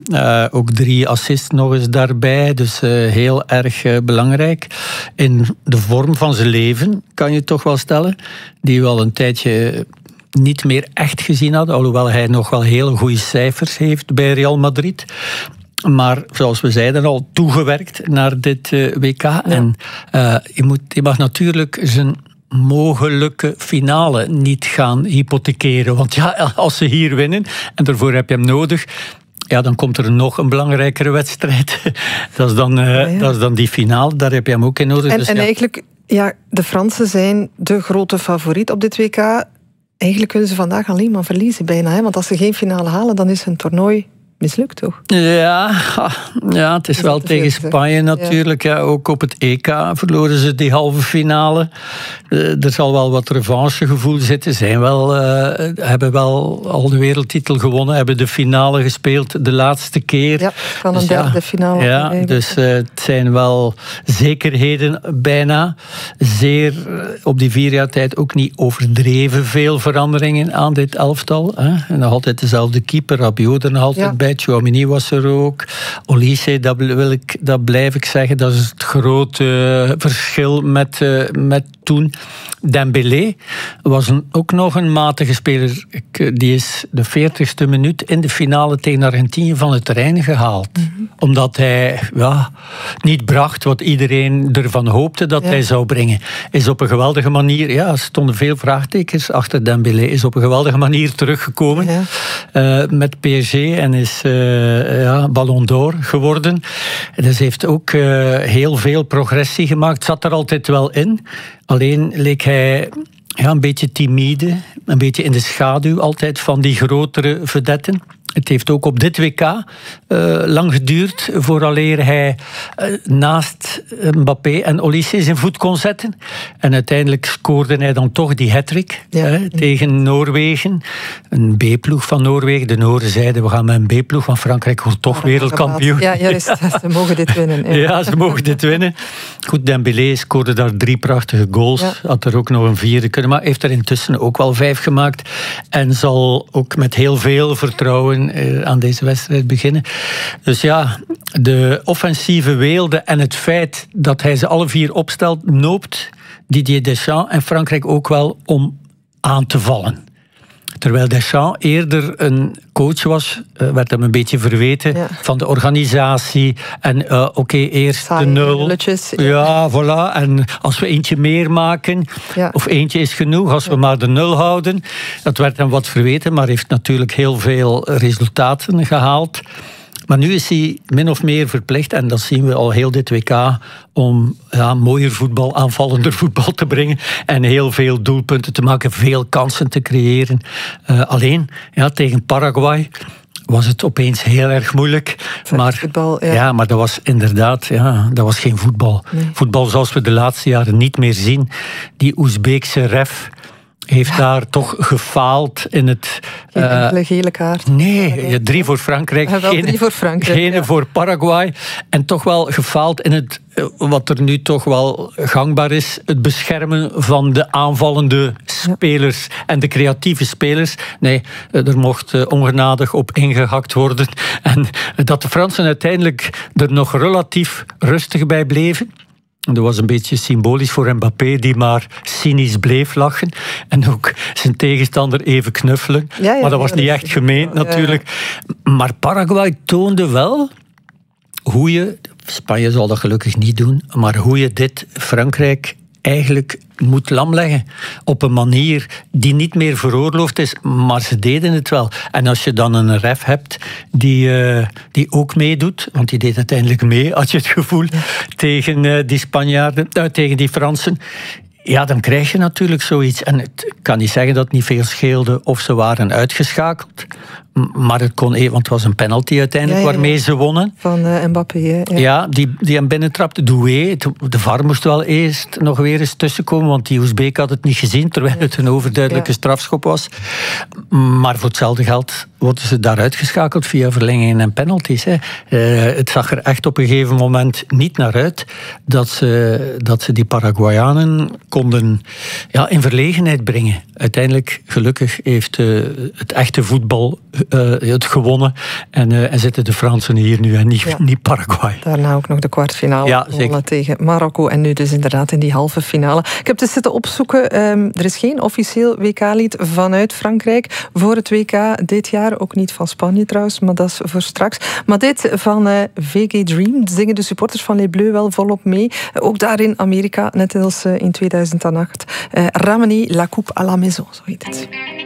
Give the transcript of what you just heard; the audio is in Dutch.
Ook 3 assists nog eens daarbij. Dus heel erg belangrijk. In de vorm van zijn leven, kan je toch wel stellen. Die we al een tijdje niet meer echt gezien hadden. Alhoewel hij nog wel hele goede cijfers heeft bij Real Madrid. Maar zoals we zeiden al, toegewerkt naar dit WK. Ja. En je mag natuurlijk zijn mogelijke finale niet gaan hypothekeren. Want ja, als ze hier winnen, en daarvoor heb je hem nodig, ja, dan komt er nog een belangrijkere wedstrijd. Dat is dan die finale, daar heb je hem ook in nodig. En eigenlijk, ja, de Fransen zijn de grote favoriet op dit WK. Eigenlijk kunnen ze vandaag alleen maar verliezen bijna. Hè? Want als ze geen finale halen, dan is hun toernooi mislukt, toch? Ja, het is wel tegen Spanje natuurlijk. Ja, ook op het EK verloren ze die halve finale. Er zal wel wat revanchegevoel zitten. Hebben wel al de wereldtitel gewonnen. Hebben de finale gespeeld de laatste keer. Ja, van een derde finale. Ja, dus het zijn wel zekerheden bijna. Zeer op die 4 jaar tijd ook niet overdreven veel veranderingen aan dit elftal. Hè. En nog altijd dezelfde keeper, Rabiot er nog altijd bij. Tchouaméni was er ook. Olise, dat blijf ik zeggen. Dat is het grote verschil met toen. Dembélé was ook nog een matige speler. Die is de 40ste minuut in de finale tegen Argentinië van het terrein gehaald. Mm-hmm. Omdat hij niet bracht wat iedereen ervan hoopte dat hij zou brengen. Is op een geweldige manier, er stonden veel vraagtekens achter Dembélé, is op een geweldige manier teruggekomen met PSG en is Ballon d'Or geworden. Dus heeft ook heel veel progressie gemaakt. Zat er altijd wel in. Alleen leek hij een beetje timide, een beetje in de schaduw altijd van die grotere vedetten. Het heeft ook op dit WK lang geduurd vooraleer hij naast Mbappé en Olise zijn voet kon zetten. En uiteindelijk scoorde hij dan toch die hat-trick tegen Noorwegen. Een B-ploeg van Noorwegen. De Nooren zeiden, we gaan met een B-ploeg, want Frankrijk wordt toch wereldkampioen. Ja, ze mogen dit winnen. Ja, ze mogen dit winnen. Goed, Dembélé scoorde daar 3 prachtige goals. Had er ook nog een 4e kunnen, maar heeft er intussen ook wel 5 gemaakt. En zal ook met heel veel vertrouwen aan deze wedstrijd beginnen. Dus ja, de offensieve weelde en het feit dat hij ze alle 4 opstelt, noopt Didier Deschamps en Frankrijk ook wel om aan te vallen. Terwijl Deschamps eerder een coach was, werd hem een beetje verweten van de organisatie. En eerst de 0. Ja, voilà. En als we eentje meer maken, of eentje is genoeg, als we maar de 0 houden. Dat werd hem wat verweten, maar heeft natuurlijk heel veel resultaten gehaald. Maar nu is hij min of meer verplicht, en dat zien we al heel dit WK, om mooier voetbal, aanvallender voetbal te brengen en heel veel doelpunten te maken, veel kansen te creëren. Alleen, tegen Paraguay was het opeens heel erg moeilijk. Maar, voetbal, maar dat was inderdaad dat was geen voetbal. Nee. Voetbal zoals we de laatste jaren niet meer zien. Die Oezbeekse ref heeft daar toch gefaald in het... Geen enkele gele kaart. Nee, 3 voor Frankrijk. 3 voor Frankrijk. Geen voor Paraguay. En toch wel gefaald in het, wat er nu toch wel gangbaar is, het beschermen van de aanvallende spelers en de creatieve spelers. Nee, er mocht ongenadig op ingehakt worden. En dat de Fransen uiteindelijk er nog relatief rustig bij bleven. Dat was een beetje symbolisch voor Mbappé, die maar cynisch bleef lachen. En ook zijn tegenstander even knuffelen. Maar dat was niet echt gemeend natuurlijk. Maar Paraguay toonde wel hoe je... Spanje zal dat gelukkig niet doen. Maar hoe je dit Frankrijk eigenlijk moet lamleggen. Op een manier die niet meer veroorloofd is, maar ze deden het wel. En als je dan een ref hebt die ook meedoet, want die deed uiteindelijk mee, had je het gevoel, tegen die Spanjaarden, tegen die Fransen. Ja, dan krijg je natuurlijk zoiets. En ik kan niet zeggen dat het niet veel scheelde of ze waren uitgeschakeld. Maar het kon want het was een penalty uiteindelijk waarmee ze wonnen. Van Mbappé. Die hem binnentrapte. Doué, de VAR moest wel eerst nog weer eens tussenkomen, want die Oezbeek had het niet gezien, terwijl het een overduidelijke strafschop was. Maar voor hetzelfde geld worden ze daar uitgeschakeld via verlengingen en penalties. Het zag er echt op een gegeven moment niet naar uit dat ze die Paraguayanen konden in verlegenheid brengen. Uiteindelijk, gelukkig, heeft het echte voetbal het gewonnen. En zitten de Fransen hier nu en niet Paraguay. Daarna ook nog de kwartfinale gewonnen tegen Marokko. En nu dus inderdaad in die halve finale. Ik heb dus zitten opzoeken. Er is geen officieel WK-lied vanuit Frankrijk voor het WK dit jaar. Ook niet van Spanje trouwens, maar dat is voor straks. Maar dit van VG Dream zingen de supporters van Les Bleus wel volop mee. Ook daar in Amerika, net als in 2008. Ramener la coupe à la maison, zo heet het.